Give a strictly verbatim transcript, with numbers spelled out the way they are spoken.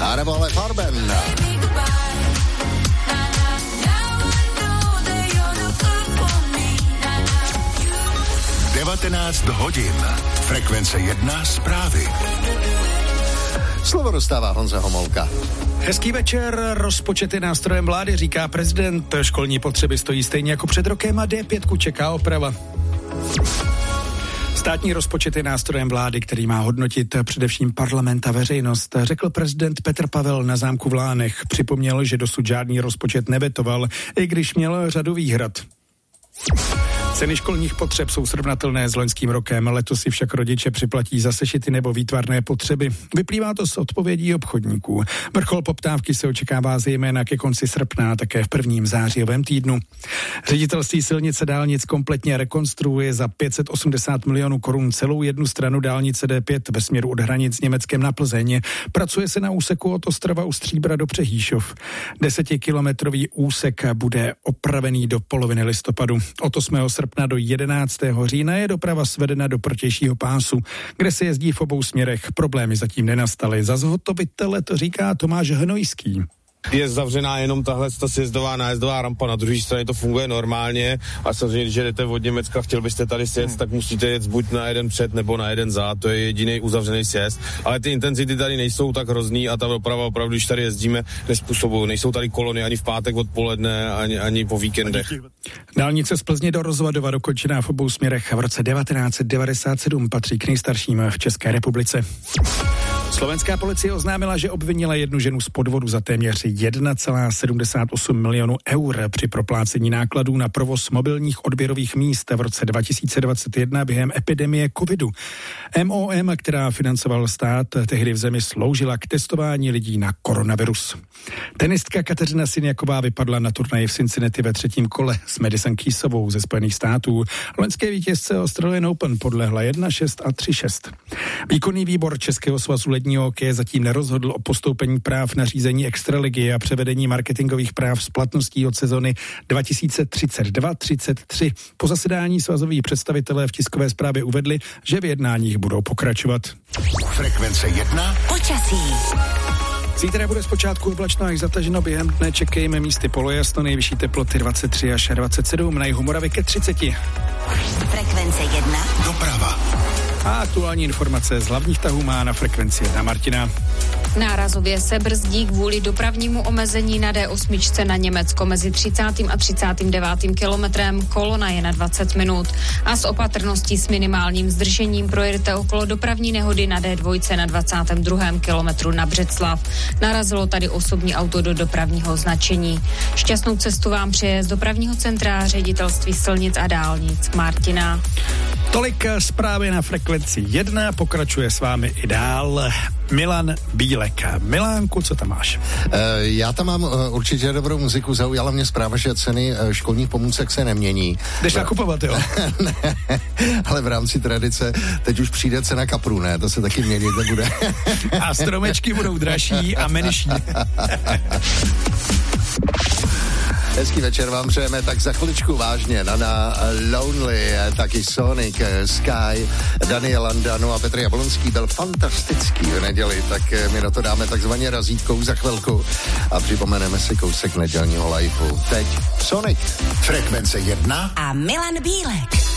A nebo ale Farben. devatenáct hodin. Frekvence jedna zprávy. Slovo dostává Honza Homolka. Hezký večer, rozpočet je nástrojem vlády, říká prezident. Školní potřeby stojí stejně jako před rokem a dé pět čeká oprava. Státní rozpočet je nástrojem vlády, který má hodnotit především parlament a veřejnost, řekl prezident Petr Pavel na zámku v Lánech. Připomněl, že dosud žádný rozpočet nevetoval, i když měl řadu výhrad. Ceny školních potřeb jsou srovnatelné s loňským rokem, letos si však rodiče připlatí za sešity nebo výtvarné potřeby. Vyplývá to z odpovědí obchodníků. Vrchol poptávky se očekává zejména ke konci srpna a také v prvním zářijovém týdnu. Ředitelství silnice dálnic kompletně rekonstruuje za pět set osmdesát milionů korun celou jednu stranu dálnice dé pět ve směru od hranic s Německem na Plzeň. Pracuje se na úseku od Ostrava u Stříbra do Přehýšov. Desetikilometrový úsek bude opravený do poloviny listopadu. Od osmého srpna do jedenáctého října je doprava svedena do protějšího pásu, kde se jezdí v obou směrech. Problémy zatím nenastaly. Za zhotovitele to říká Tomáš Hnojský. Je zavřená jenom tahle ta sjezdová nájezdová rampa, na druhé straně to funguje normálně a samozřejmě, když jdete od Německa, chtěl byste tady sjet, tak musíte jet buď na jeden před nebo na jeden za, to je jediný uzavřený sjezd, ale ty intenzity tady nejsou tak hrozný a ta doprava opravdu, když tady jezdíme, nezpůsobují, nejsou tady kolony ani v pátek odpoledne, ani, ani po víkendech. Dálnice z Plzně do Rozvadova dokončená v obou směrech v roce devatenáct set devadesát sedm patří k nejstarším v České republice. Slovenská policie oznámila, že obvinila jednu ženu z podvodu za téměř jedna celá sedmdesát osm milionů eur při proplácení nákladů na provoz mobilních odběrových míst v roce dva tisíce dvacet jedna během epidemie covidu. em ó em, která financoval stát, tehdy v zemi sloužila k testování lidí na koronavirus. Tenistka Kateřina Siniaková vypadla na turnaji v Cincinnati ve třetím kole s Madison Keysovou ze Spojených států. Loňské vítězce Australian Open podlehla jedna šest a tři šest. Výkonný výbor Českého svazu ledního hokeje zatím nerozhodl o postoupení práv na řízení extraligy a převedení marketingových práv s platností od sezony dva tisíce třicet dva třicet tři. Po zasedání svazoví představitelé v tiskové zprávě uvedli, že v jednáních budou pokračovat. Frekvence jedna. Počasí. Zítra bude zpočátku oblačno až zataženo, během dne čekejme místy polojasno, nejvyšší teploty dvacet tři až dvacet sedm, na jihu Moravy ke třiceti. Frekvence jedna. Doprava. A aktuální informace z hlavních tahů má na frekvenci jedna Martina. Nárazově se brzdí kvůli dopravnímu omezení na dé osm na Německo mezi třicátým a třicátým devátým kilometrem. Kolona je na dvacet minut. A s opatrností s minimálním zdržením projedete okolo dopravní nehody na dé dva na dvacátém druhém kilometru na Břeclav. Narazilo tady osobní auto do dopravního značení. Šťastnou cestu vám přeje z dopravního centra Ředitelství silnic a dálnic Martina. Tolik zprávy na frekvenci jedna, pokračuje s vámi i dál Milan Bílek. Milánku, co tam máš? Uh, já tam mám uh, určitě dobrou muziku, zaujala mě zpráva, že ceny uh, školních pomůcek se nemění. Jdeš nakupovat, jo? Ne, ale v rámci tradice teď už přijde cena kaprů, ne? To se taky měnit nebude. A stromečky budou dražší a menší. Hezký večer vám přejeme, tak za chviličku vážně Nana, Lonely, taky Sonic, Sky, Daniel Landano a Petr Jablonský byl fantastický v neděli, tak my na to dáme takzvaně razítkou za chvilku a připomeneme si kousek nedělního lifeu. Teď Sonic. Frekvence jedna A Milan Bílek.